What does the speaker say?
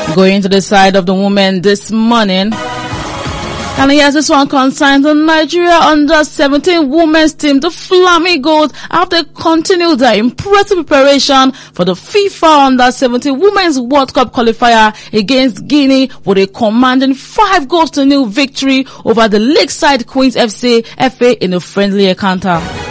Going to the side of the women this morning. And here's this one concerning the Nigeria under-17 women's team, the Flamingos, after continued their impressive preparation for the FIFA under-17 Women's World Cup qualifier against Guinea with a commanding 5-0 victory over the Lakeside Queens FA in a friendly encounter.